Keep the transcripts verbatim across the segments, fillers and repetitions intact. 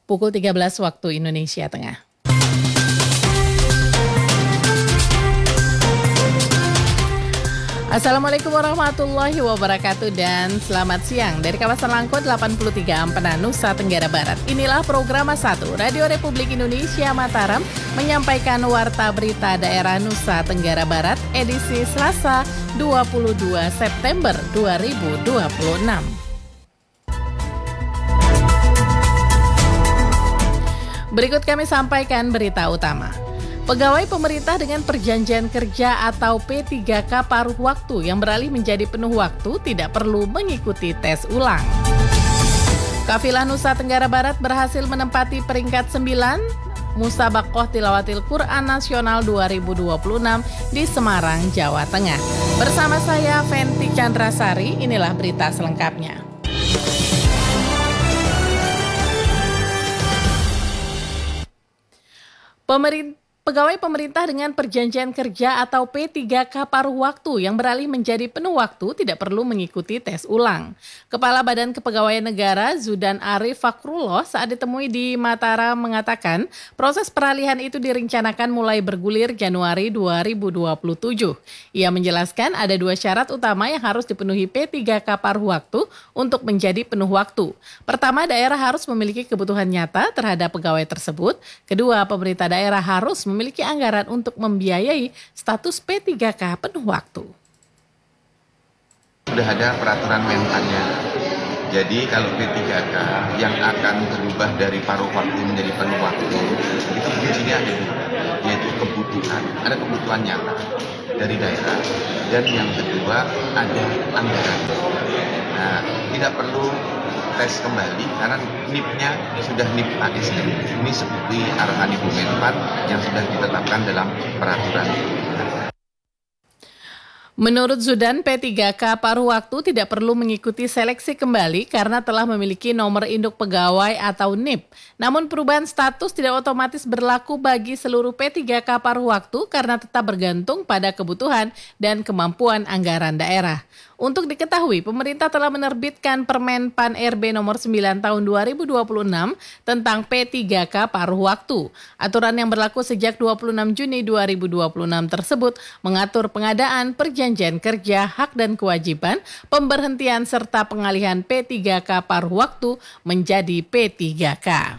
pukul tiga belas waktu Indonesia Tengah. Assalamualaikum warahmatullahi wabarakatuh dan selamat siang dari kawasan Langko delapan puluh tiga Ampenan, Nusa Tenggara Barat. Inilah program satu Radio Republik Indonesia Mataram menyampaikan warta berita daerah Nusa Tenggara Barat edisi Selasa dua puluh dua September dua ribu dua puluh enam. Berikut kami sampaikan berita utama. Pegawai pemerintah dengan perjanjian kerja atau P tiga K paruh waktu yang beralih menjadi penuh waktu tidak perlu mengikuti tes ulang. Kafilah Nusa Tenggara Barat berhasil menempati peringkat sembilan Musabaqah Tilawatil Quran Nasional dua ribu dua puluh enam di Semarang, Jawa Tengah. Bersama saya Fenty Chandrasari, inilah berita selengkapnya. Pemerintah Pegawai pemerintah dengan perjanjian kerja atau P tiga K paruh waktu yang beralih menjadi penuh waktu tidak perlu mengikuti tes ulang. Kepala Badan Kepegawaian Negara Zudan Arif Fakrullah saat ditemui di Mataram mengatakan proses peralihan itu direncanakan mulai bergulir Januari dua ribu dua puluh tujuh. Ia menjelaskan ada dua syarat utama yang harus dipenuhi P tiga K paruh waktu untuk menjadi penuh waktu. Pertama, daerah harus memiliki kebutuhan nyata terhadap pegawai tersebut. Kedua, pemerintah daerah harus memiliki anggaran untuk membiayai status P tiga K penuh waktu. Sudah ada peraturan Menpannya. Jadi kalau P tiga K yang akan berubah dari paruh waktu menjadi penuh waktu, itu kuncinya ada dua, yaitu kebutuhan, ada kebutuhan nyata dari daerah, dan yang kedua ada anggaran. Nah, tidak perlu tes kembali karena N I P-nya sudah N I P A S N. Ini seperti arahan Ibu Menpan yang sudah ditetapkan dalam peraturan. Menurut Zudan, P tiga K paruh waktu tidak perlu mengikuti seleksi kembali karena telah memiliki nomor induk pegawai atau N I P. Namun perubahan status tidak otomatis berlaku bagi seluruh P tiga K paruh waktu karena tetap bergantung pada kebutuhan dan kemampuan anggaran daerah. Untuk diketahui, pemerintah telah menerbitkan Permen Pan R B nomor sembilan tahun dua ribu dua puluh enam tentang P tiga K paruh waktu. Aturan yang berlaku sejak dua puluh enam Juni dua ribu dua puluh enam tersebut mengatur pengadaan perjanjian kerja, hak dan kewajiban, pemberhentian serta pengalihan P tiga K paruh waktu menjadi P tiga K.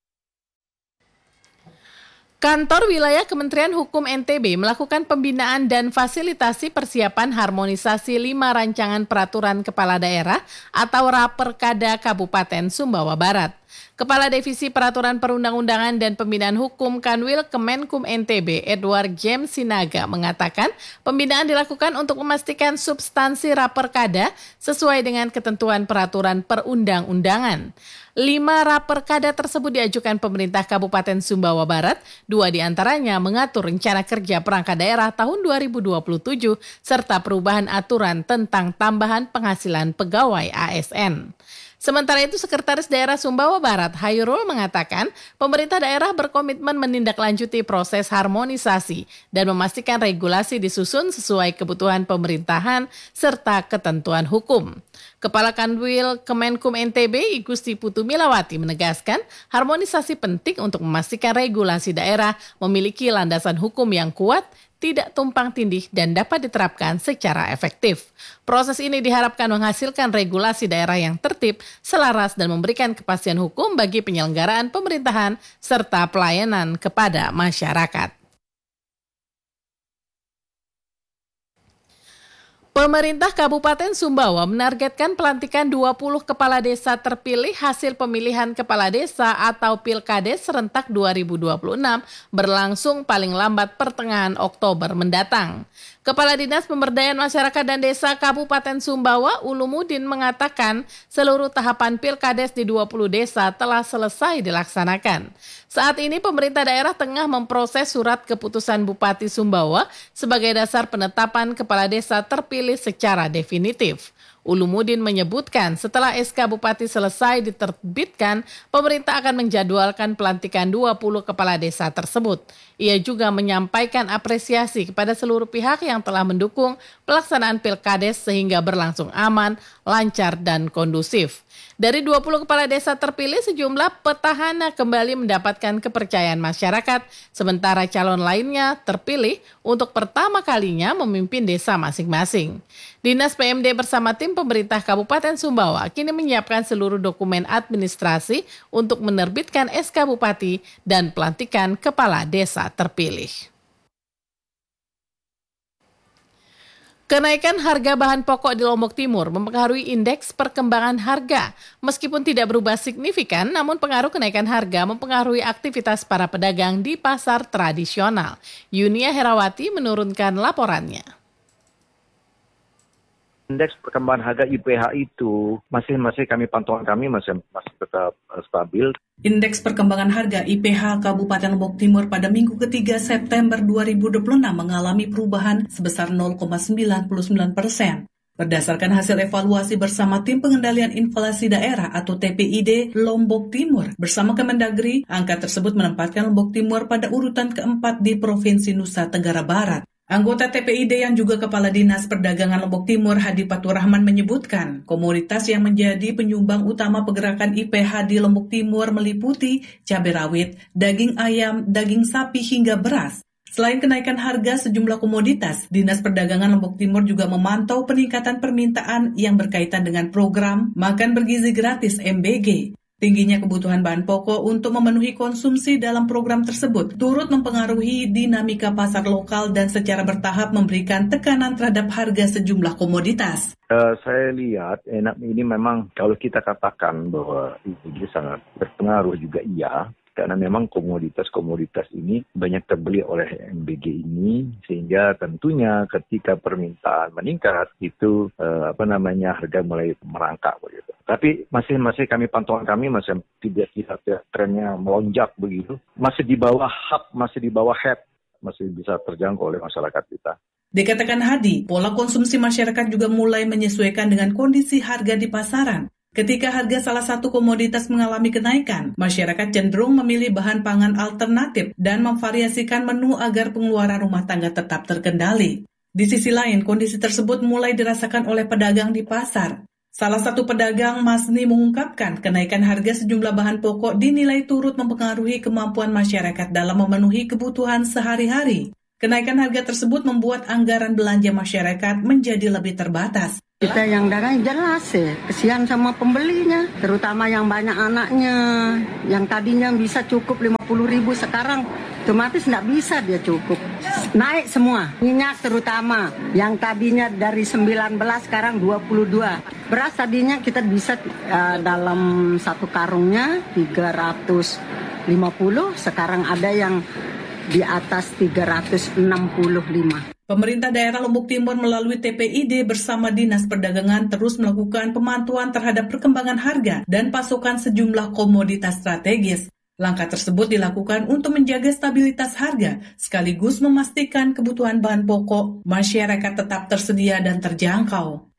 Kantor Wilayah Kementerian Hukum N T B melakukan pembinaan dan fasilitasi persiapan harmonisasi lima rancangan peraturan kepala daerah atau Raperkada Kabupaten Sumbawa Barat. Kepala Divisi Peraturan Perundang-undangan dan Pembinaan Hukum Kanwil Kemenkum N T B, Edward James Sinaga, mengatakan pembinaan dilakukan untuk memastikan substansi Raperkada sesuai dengan ketentuan peraturan perundang-undangan. Lima Raperkada tersebut diajukan pemerintah Kabupaten Sumbawa Barat, dua diantaranya mengatur rencana kerja perangkat daerah tahun dua ribu dua puluh tujuh serta perubahan aturan tentang tambahan penghasilan pegawai A S N. Sementara itu, Sekretaris Daerah Sumbawa Barat, Hairul, mengatakan pemerintah daerah berkomitmen menindaklanjuti proses harmonisasi dan memastikan regulasi disusun sesuai kebutuhan pemerintahan serta ketentuan hukum. Kepala Kanwil Kemenkum N T B, Igusti Putu Milawati, menegaskan harmonisasi penting untuk memastikan regulasi daerah memiliki landasan hukum yang kuat, tidak tumpang tindih dan dapat diterapkan secara efektif. Proses ini diharapkan menghasilkan regulasi daerah yang tertib, selaras dan memberikan kepastian hukum bagi penyelenggaraan pemerintahan serta pelayanan kepada masyarakat. Pemerintah Kabupaten Sumbawa menargetkan pelantikan dua puluh kepala desa terpilih hasil pemilihan kepala desa atau Pilkades serentak dua ribu dua puluh enam berlangsung paling lambat pertengahan Oktober mendatang. Kepala Dinas Pemberdayaan Masyarakat dan Desa Kabupaten Sumbawa, Ulumuddin, mengatakan seluruh tahapan Pilkades di dua puluh desa telah selesai dilaksanakan. Saat ini pemerintah daerah tengah memproses surat keputusan Bupati Sumbawa sebagai dasar penetapan kepala desa terpilih secara definitif. Ulumuddin menyebutkan setelah S K Bupati selesai diterbitkan, pemerintah akan menjadwalkan pelantikan dua puluh kepala desa tersebut. Ia juga menyampaikan apresiasi kepada seluruh pihak yang telah mendukung pelaksanaan Pilkades sehingga berlangsung aman, lancar, dan kondusif. Dari dua puluh kepala desa terpilih, sejumlah petahana kembali mendapatkan kepercayaan masyarakat, sementara calon lainnya terpilih untuk pertama kalinya memimpin desa masing-masing. Dinas P M D bersama tim pemerintah Kabupaten Sumbawa kini menyiapkan seluruh dokumen administrasi untuk menerbitkan S K Bupati dan pelantikan kepala desa terpilih. Kenaikan harga bahan pokok di Lombok Timur mempengaruhi indeks perkembangan harga. Meskipun tidak berubah signifikan, namun pengaruh kenaikan harga mempengaruhi aktivitas para pedagang di pasar tradisional. Yunia Herawati menurunkan laporannya. Indeks perkembangan harga I P H itu masih masih kami pantauan kami masih masih tetap uh, stabil. Indeks perkembangan harga I P H Kabupaten Lombok Timur pada minggu ketiga September dua ribu dua puluh enam mengalami perubahan sebesar nol koma sembilan sembilan persen. Berdasarkan hasil evaluasi bersama Tim Pengendalian Inflasi Daerah atau T P I D Lombok Timur bersama Kemendagri, angka tersebut menempatkan Lombok Timur pada urutan keempat di Provinsi Nusa Tenggara Barat. Anggota T P I D yang juga Kepala Dinas Perdagangan Lombok Timur Hadi Paturahman menyebutkan komoditas yang menjadi penyumbang utama pergerakan I P H di Lombok Timur meliputi cabai rawit, daging ayam, daging sapi hingga beras. Selain kenaikan harga sejumlah komoditas, Dinas Perdagangan Lombok Timur juga memantau peningkatan permintaan yang berkaitan dengan program Makan Bergizi Gratis M B G. Tingginya kebutuhan bahan pokok untuk memenuhi konsumsi dalam program tersebut turut mempengaruhi dinamika pasar lokal dan secara bertahap memberikan tekanan terhadap harga sejumlah komoditas. Uh, saya lihat enak ini memang kalau kita katakan bahwa ini sangat berpengaruh juga iya. Karena memang komoditas-komoditas ini banyak terbeli oleh M B G ini, sehingga tentunya ketika permintaan meningkat itu eh, apa namanya harga mulai merangkak begitu. Tapi masih masih kami pantauan kami masih tidak lihat ya, trennya melonjak begitu, masih di bawah hub, masih di bawah head, masih bisa terjangkau oleh masyarakat kita. Dikatakan Hadi, pola konsumsi masyarakat juga mulai menyesuaikan dengan kondisi harga di pasaran. Ketika harga salah satu komoditas mengalami kenaikan, masyarakat cenderung memilih bahan pangan alternatif dan memvariasikan menu agar pengeluaran rumah tangga tetap terkendali. Di sisi lain, kondisi tersebut mulai dirasakan oleh pedagang di pasar. Salah satu pedagang, Masni, mengungkapkan kenaikan harga sejumlah bahan pokok dinilai turut mempengaruhi kemampuan masyarakat dalam memenuhi kebutuhan sehari-hari. Kenaikan harga tersebut membuat anggaran belanja masyarakat menjadi lebih terbatas. Kita yang dagang jelas ya, kesian sama pembelinya, terutama yang banyak anaknya, yang tadinya bisa cukup lima puluh ribu sekarang otomatis nggak bisa dia cukup. Naik semua, minyak terutama, yang tadinya dari sembilan belas sekarang dua puluh dua. Beras tadinya kita bisa uh, dalam satu karungnya tiga ratus lima puluh, sekarang ada yang di atas tiga ratus enam puluh lima. Pemerintah daerah Lombok Timur melalui T P I D bersama Dinas Perdagangan terus melakukan pemantauan terhadap perkembangan harga dan pasokan sejumlah komoditas strategis. Langkah tersebut dilakukan untuk menjaga stabilitas harga, sekaligus memastikan kebutuhan bahan pokok masyarakat tetap tersedia dan terjangkau.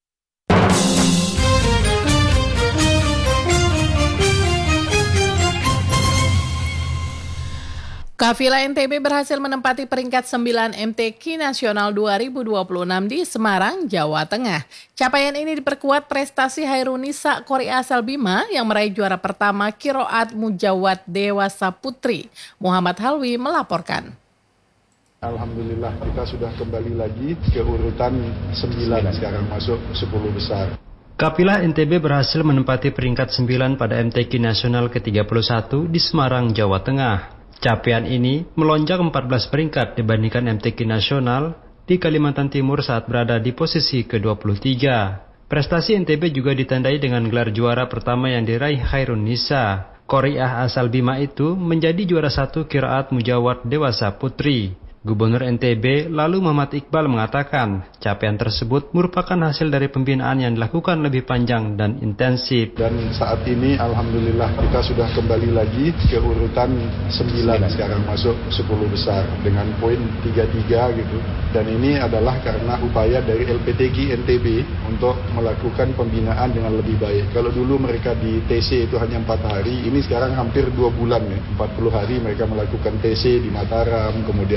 Kafilah N T B berhasil menempati peringkat sembilan M T Q Nasional dua ribu dua puluh enam di Semarang, Jawa Tengah. Capaian ini diperkuat prestasi Hairunisa Qoria asal Bima yang meraih juara pertama Qiraat Mujawwad Dewasa Putri. Muhammad Halwi melaporkan. Alhamdulillah kita sudah kembali lagi ke urutan sembilan, sekarang masuk sepuluh besar. Kafilah N T B berhasil menempati peringkat sembilan pada M T Q Nasional ke tiga puluh satu di Semarang, Jawa Tengah. Capaian ini melonjak empat belas peringkat dibandingkan M T Q Nasional di Kalimantan Timur saat berada di posisi ke dua puluh tiga. Prestasi N T B juga ditandai dengan gelar juara pertama yang diraih Hairunisa Qoria asal Bima itu menjadi juara satu Qiraat Mujawwad Dewasa Putri. Gubernur N T B lalu Muhammad Iqbal mengatakan capaian tersebut merupakan hasil dari pembinaan yang dilakukan lebih panjang dan intensif. Dan saat ini Alhamdulillah kita sudah kembali lagi ke urutan sembilan, sekarang masuk sepuluh besar dengan poin tiga puluh tiga gitu. Dan ini adalah karena upaya dari L P T G N T B untuk melakukan pembinaan dengan lebih baik. Kalau dulu mereka di T C itu hanya empat hari, ini sekarang hampir dua bulan ya, empat puluh hari mereka melakukan T C di Mataram, kemudian persiapan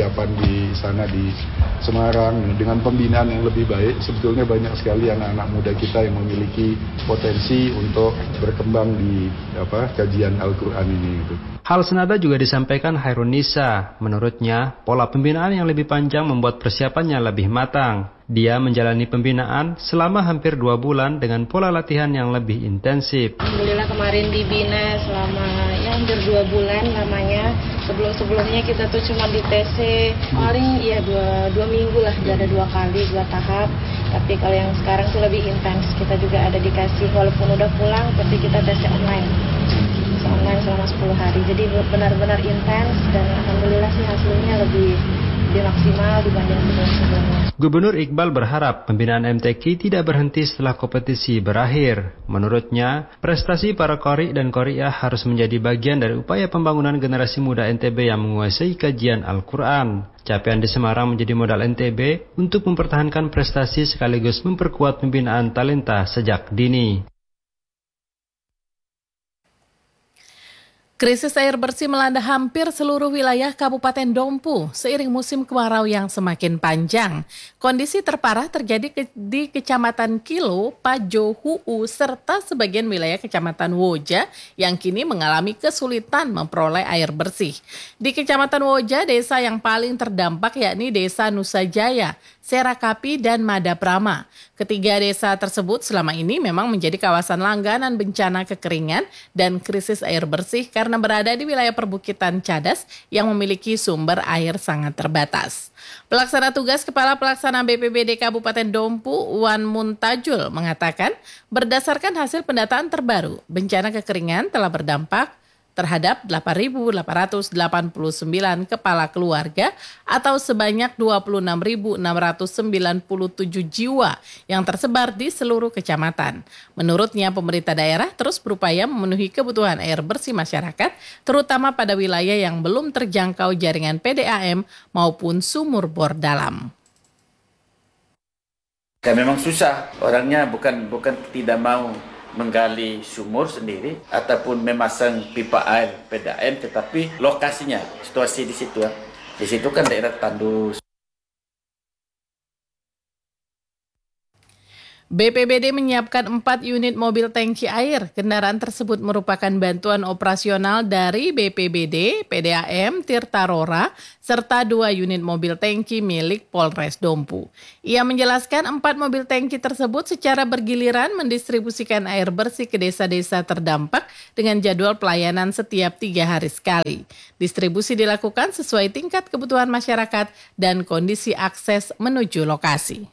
persiapan di sana di Semarang dengan pembinaan yang lebih baik. Sebetulnya banyak sekali anak-anak muda kita yang memiliki potensi untuk berkembang di apa kajian Al-Quran ini. Gitu. Hal senada juga disampaikan Hairun Nisa. Menurutnya, pola pembinaan yang lebih panjang membuat persiapannya lebih matang. Dia menjalani pembinaan selama hampir dua bulan dengan pola latihan yang lebih intensif. Alhamdulillah kemarin dibina selama ya hampir dua bulan lamanya. Sebelum-sebelumnya kita tuh cuma di T C paling ya dua, dua minggu lah, ada dua kali, dua tahap. Tapi kalau yang sekarang tuh lebih intens. Kita juga ada dikasih walaupun udah pulang, tapi kita tesnya online. Online selama sepuluh hari. Jadi benar-benar intens dan alhamdulillah sih hasilnya lebih lebih maksimal dibanding sebelum-sebelumnya. Gubernur Iqbal berharap pembinaan M T Q tidak berhenti setelah kompetisi berakhir. Menurutnya, prestasi para qori dan qoriah harus menjadi bagian dari upaya pembangunan generasi muda N T B yang menguasai kajian Al-Quran. Capaian di Semarang menjadi modal N T B untuk mempertahankan prestasi sekaligus memperkuat pembinaan talenta sejak dini. Krisis air bersih melanda hampir seluruh wilayah Kabupaten Dompu seiring musim kemarau yang semakin panjang. Kondisi terparah terjadi ke, di Kecamatan Kilo, Pajo, Huu, serta sebagian wilayah Kecamatan Woja yang kini mengalami kesulitan memperoleh air bersih. Di Kecamatan Woja, desa yang paling terdampak yakni Desa Nusa Jaya, Serakapi, dan Madaprama. Ketiga desa tersebut selama ini memang menjadi kawasan langganan bencana kekeringan dan krisis air bersih karena berada di wilayah perbukitan cadas yang memiliki sumber air sangat terbatas. Pelaksana tugas Kepala Pelaksana B P B D Kabupaten Dompu, Wan Muntajul, mengatakan berdasarkan hasil pendataan terbaru, bencana kekeringan telah berdampak terhadap delapan ribu delapan ratus delapan puluh sembilan kepala keluarga atau sebanyak dua puluh enam ribu enam ratus sembilan puluh tujuh jiwa yang tersebar di seluruh kecamatan. Menurutnya, pemerintah daerah terus berupaya memenuhi kebutuhan air bersih masyarakat, terutama pada wilayah yang belum terjangkau jaringan P D A M maupun sumur bor dalam. Ya memang susah, orangnya bukan bukan tidak mau menggali sumur sendiri ataupun memasang pipa air P D A M, tetapi lokasinya, situasi di situ, di situ kan daerah tandus. B P B D menyiapkan empat unit mobil tangki air. Kendaraan tersebut merupakan bantuan operasional dari B P B D, P D A M, Tirta Rora, serta dua unit mobil tangki milik Polres Dompu. Ia menjelaskan empat mobil tangki tersebut secara bergiliran mendistribusikan air bersih ke desa-desa terdampak dengan jadwal pelayanan setiap tiga hari sekali. Distribusi dilakukan sesuai tingkat kebutuhan masyarakat dan kondisi akses menuju lokasi.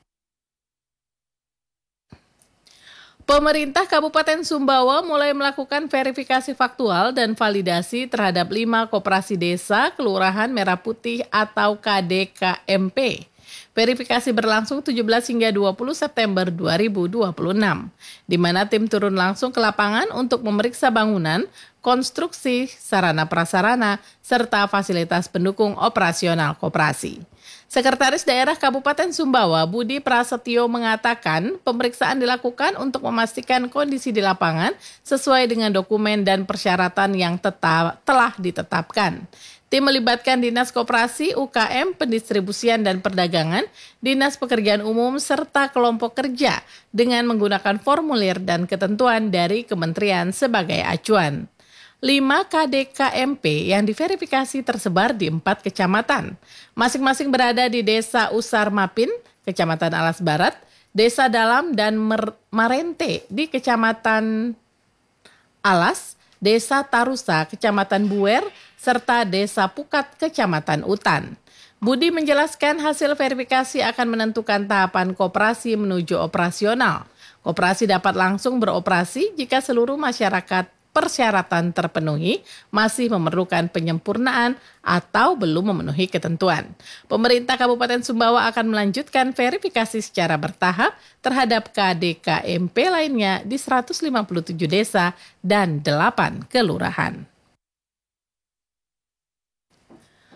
Pemerintah Kabupaten Sumbawa mulai melakukan verifikasi faktual dan validasi terhadap lima koperasi desa Kelurahan Merah Putih atau K D K M P. Verifikasi berlangsung tujuh belas hingga dua puluh September dua ribu dua puluh enam, di mana tim turun langsung ke lapangan untuk memeriksa bangunan, konstruksi, sarana prasarana, serta fasilitas pendukung operasional koperasi. Sekretaris Daerah Kabupaten Sumbawa, Budi Prasetyo, mengatakan pemeriksaan dilakukan untuk memastikan kondisi di lapangan sesuai dengan dokumen dan persyaratan yang tetap, telah ditetapkan. Tim melibatkan Dinas Koperasi, U K M, Pendistribusian dan Perdagangan, Dinas Pekerjaan Umum, serta kelompok kerja dengan menggunakan formulir dan ketentuan dari kementerian sebagai acuan. lima K D K M P yang diverifikasi tersebar di empat kecamatan. Masing-masing berada di Desa Usar Mapin, Kecamatan Alas Barat, Desa Dalam dan Mer- Marente di Kecamatan Alas, Desa Tarusa, Kecamatan Buer, serta Desa Pukat, Kecamatan Utan. Budi menjelaskan hasil verifikasi akan menentukan tahapan koperasi menuju operasional. Koperasi dapat langsung beroperasi jika seluruh masyarakat persyaratan terpenuhi, masih memerlukan penyempurnaan atau belum memenuhi ketentuan. Pemerintah Kabupaten Sumbawa akan melanjutkan verifikasi secara bertahap terhadap K D K M P lainnya di seratus lima puluh tujuh desa dan delapan kelurahan.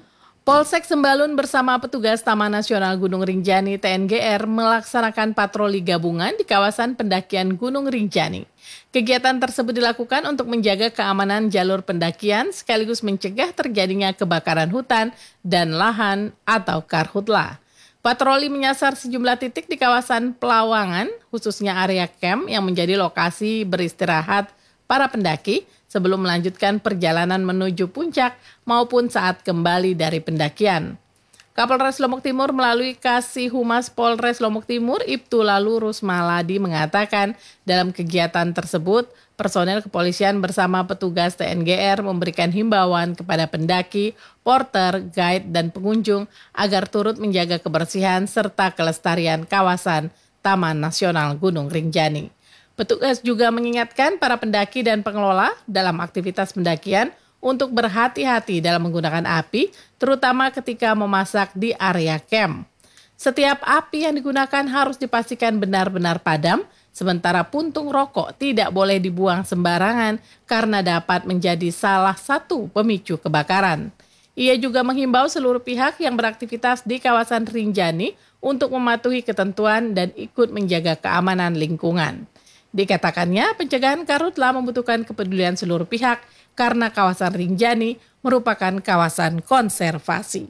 Polsek Sembalun bersama petugas Taman Nasional Gunung Rinjani T N G R melaksanakan patroli gabungan di kawasan pendakian Gunung Rinjani. Kegiatan tersebut dilakukan untuk menjaga keamanan jalur pendakian sekaligus mencegah terjadinya kebakaran hutan dan lahan atau karhutla. Patroli menyasar sejumlah titik di kawasan Pelawangan, khususnya area camp yang menjadi lokasi beristirahat para pendaki sebelum melanjutkan perjalanan menuju puncak maupun saat kembali dari pendakian. Kapolres Lombok Timur melalui Kasih Humas Polres Lombok Timur, Ibtu Lalu Rusmaladi mengatakan dalam kegiatan tersebut, personel kepolisian bersama petugas T N G R memberikan himbauan kepada pendaki, porter, guide, dan pengunjung agar turut menjaga kebersihan serta kelestarian kawasan Taman Nasional Gunung Rinjani. Petugas juga mengingatkan para pendaki dan pengelola dalam aktivitas pendakian untuk berhati-hati dalam menggunakan api, terutama ketika memasak di area camp. Setiap api yang digunakan harus dipastikan benar-benar padam, sementara puntung rokok tidak boleh dibuang sembarangan karena dapat menjadi salah satu pemicu kebakaran. Ia juga menghimbau seluruh pihak yang beraktivitas di kawasan Rinjani untuk mematuhi ketentuan dan ikut menjaga keamanan lingkungan. Dikatakannya, pencegahan karhutla membutuhkan kepedulian seluruh pihak karena kawasan Rinjani merupakan kawasan konservasi.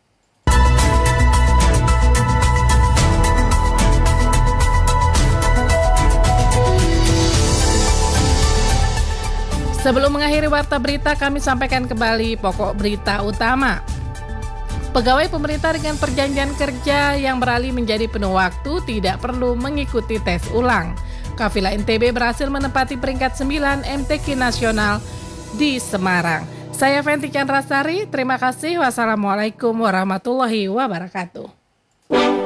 Sebelum mengakhiri warta berita, kami sampaikan kembali pokok berita utama. Pegawai pemerintah dengan perjanjian kerja yang beralih menjadi penuh waktu tidak perlu mengikuti tes ulang. Kafilah N T B berhasil menempati peringkat sembilan M T Q Nasional di Semarang. Saya Fenty Chandrasari, terima kasih. Wassalamualaikum warahmatullahi wabarakatuh.